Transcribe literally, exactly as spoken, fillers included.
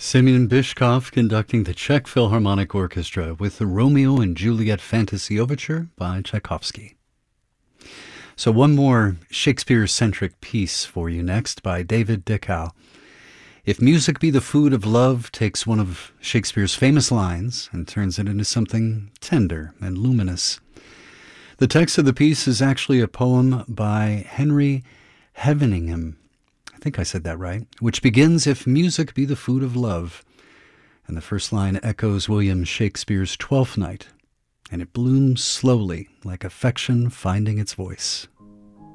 Semyon Bishkov conducting the Czech Philharmonic Orchestra with the Romeo and Juliet Fantasy Overture by Tchaikovsky. So one more Shakespeare-centric piece for you next by David Dickau. If music be the food of love takes one of Shakespeare's famous lines and turns it into something tender and luminous. The text of the piece is actually a poem by Henry Heveningham, I think I said that right, which begins, "If music be the food of love," and the first line echoes William Shakespeare's Twelfth Night, and it blooms slowly like affection finding its voice.